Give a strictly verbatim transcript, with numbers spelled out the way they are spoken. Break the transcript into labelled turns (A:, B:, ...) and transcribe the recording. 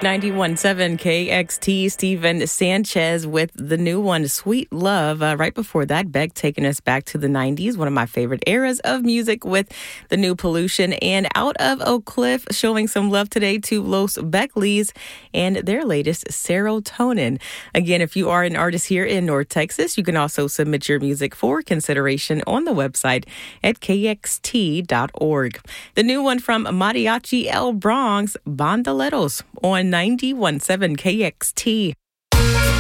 A: ninety-one point seven K X T, Steven Sanchez with the new one, Sweet Love. Uh, right before that, Beck taking us back to the nineties, one of my favorite eras of music with the new Pollution. And Out of Oak Cliff, showing some love today to Los Beckleys and their latest, Serotonin. Again, if you are an artist here in North Texas, you can also submit your music for consideration on the website at K X T dot org. The new one from Mariachi El Bronx, Bandoleros, on ninety-one point seven K X T.